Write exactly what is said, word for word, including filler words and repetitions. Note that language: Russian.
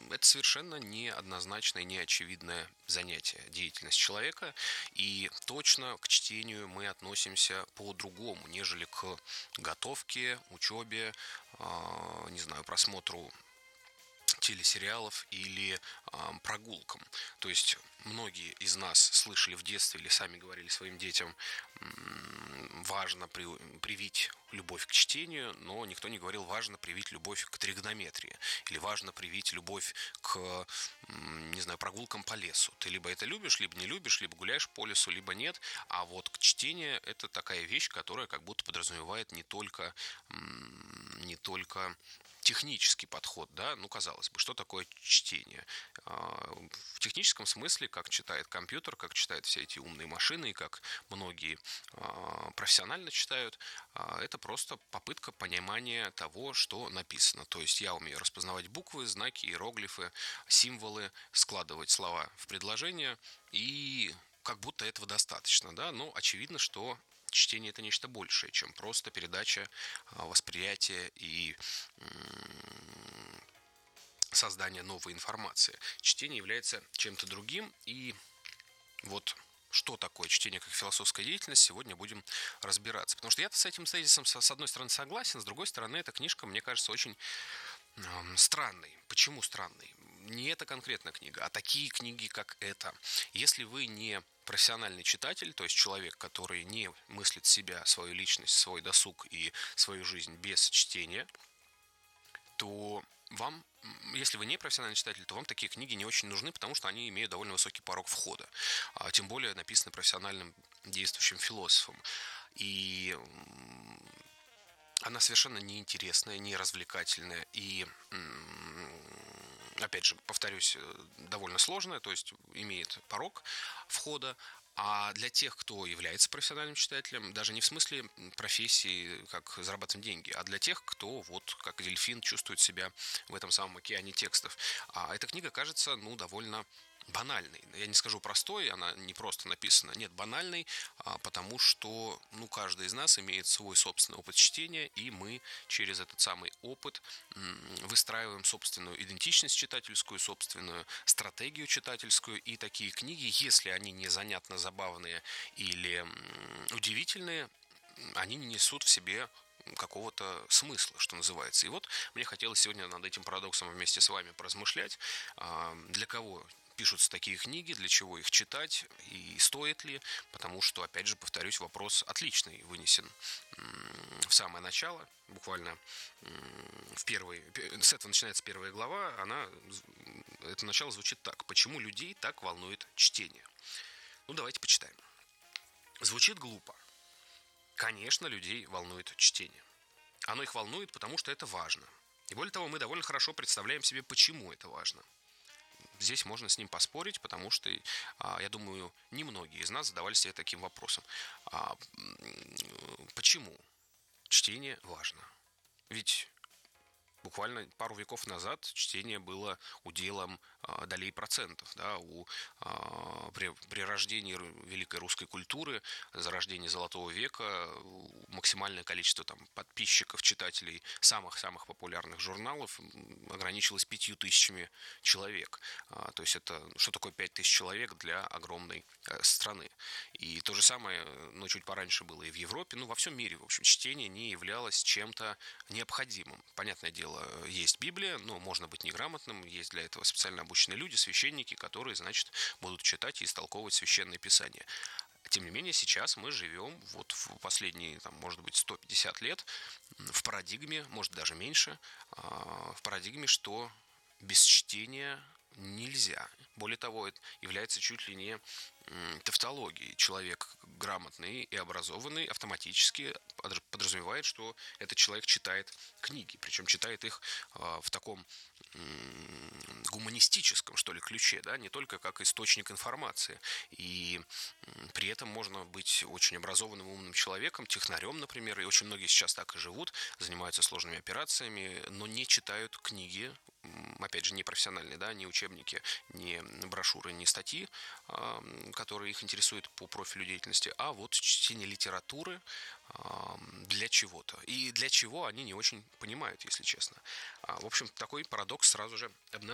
это совершенно неоднозначное, неочевидное занятие, деятельность человека, и точно к чтению мы относимся по-другому, нежели к готовке, учебе, а, не знаю, просмотру телесериалов или а, прогулкам. То есть многие из нас слышали в детстве или сами говорили своим детям, м, важно при- привить любовь к чтению, но никто не говорил, важно привить любовь к тригонометрии или важно привить любовь к, м, не знаю, прогулкам по лесу. Ты либо это любишь, либо не любишь, либо гуляешь по лесу, либо нет. А вот к чтению это такая вещь, которая как будто подразумевает не только, м, не только технический подход, да, ну, казалось бы, что такое чтение? А, В техническом смысле, как читает компьютер, как читают все эти умные машины, и как многие а, профессионально читают, а, это просто попытка понимания того, что написано. То есть я умею распознавать буквы, знаки, иероглифы, символы, складывать слова в предложения, и как будто этого достаточно, да, но очевидно, что чтение это нечто большее, чем просто передача а, восприятия и м, создание новой информации. Чтение является чем-то другим, и вот что такое чтение как философская деятельность, сегодня будем разбираться. Потому что я-то с этим тезисом с одной стороны согласен, с другой стороны эта книжка, мне кажется, очень эм, странной. Почему странной? Не эта конкретная книга, а такие книги, как эта. Если вы не профессиональный читатель, то есть человек, который не мыслит себя, свою личность, свой досуг и свою жизнь без чтения, то вам, если вы не профессиональный читатель, то вам такие книги не очень нужны, потому что они имеют довольно высокий порог входа. А тем более написаны профессиональным действующим философом. И она совершенно неинтересная, не развлекательная и, опять же, повторюсь, довольно сложная, то есть имеет порог входа. А для тех, кто является профессиональным читателем, даже не в смысле профессии, как зарабатывать деньги, а для тех, кто вот как дельфин чувствует себя в этом самом океане текстов. А эта книга кажется, ну, довольно банальной. Я не скажу простой, она не просто написана. Нет, банальной, а, потому что, ну, каждый из нас имеет свой собственный опыт чтения, и мы через этот самый опыт м, выстраиваем собственную идентичность читательскую, собственную стратегию читательскую, и такие книги, если они не занятно забавные или м, удивительные, они не несут в себе какого-то смысла, что называется. И вот мне хотелось сегодня над этим парадоксом вместе с вами поразмышлять, а, для кого пишутся такие книги, для чего их читать и стоит ли, потому что, опять же, повторюсь, вопрос отличный вынесен в самое начало, буквально в первой, с этого начинается первая глава, она, это начало звучит так: почему людей так волнует чтение? Ну, давайте почитаем. Звучит глупо. Конечно, людей волнует чтение. Оно их волнует, потому что это важно. И более того, мы довольно хорошо представляем себе, почему это важно. Здесь можно с ним поспорить, потому что, я думаю, немногие из нас задавали себе таким вопросом. А почему чтение важно? Ведь буквально пару веков назад чтение было уделом э, долей процентов. Да, у, э, при, при рождении великой русской культуры, зарождении Золотого века, максимальное количество там, подписчиков, читателей самых-самых популярных журналов ограничилось пятью тысячами человек. А, то есть это что такое пять тысяч человек для огромной э, страны. И то же самое, но чуть пораньше было и в Европе, ну во всем мире, в общем, чтение не являлось чем-то необходимым. Понятное дело, есть Библия, но можно быть неграмотным, есть для этого специально обученные люди, священники, которые, значит, будут читать и истолковывать священное писание. Тем не менее, сейчас мы живем вот в последние, там, может быть, сто пятьдесят лет в парадигме, может даже меньше, в парадигме, что без чтения нельзя. Более того, это является чуть ли не тавтологией. Человек грамотный и образованный автоматически подразумевает, что этот человек читает книги, причем читает их в таком гуманистическом, что ли, ключе, да, не только как источник информации. И при этом можно быть очень образованным, умным человеком, технарем, например, и очень многие сейчас так и живут, занимаются сложными операциями, но не читают книги, опять же, не профессиональные, да, не учебники, не брошюры, не статьи, которые их интересуют по профилю деятельности, а вот чтение литературы для чего-то. И для чего они не очень понимают, если честно. В общем, такой парадокс сразу же обнаруживается.